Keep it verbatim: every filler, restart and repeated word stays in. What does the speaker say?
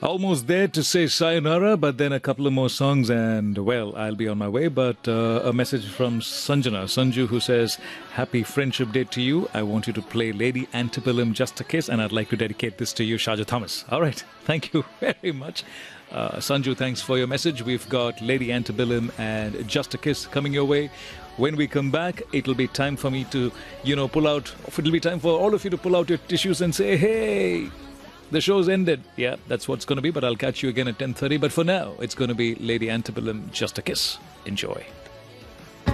Almost there to say sayonara, but then a couple of more songs and, well, I'll be on my way. But uh, a message from Sanjana, Sanju, who says, Happy Friendship Day to you. I want you to play Lady Antebellum, Just a Kiss, and I'd like to dedicate this to you, Shaja Thomas. All right, thank you very much. Uh, Sanju, thanks for your message. We've got Lady Antebellum and Just a Kiss coming your way. When we come back, it'll be time for me to, you know, pull out, it'll be time for all of you to pull out your tissues and say, hey, the show's ended. Yeah, that's what it's going to be, but I'll catch you again at ten thirty. But for now, it's going to be Lady Antebellum, Just a Kiss. Enjoy.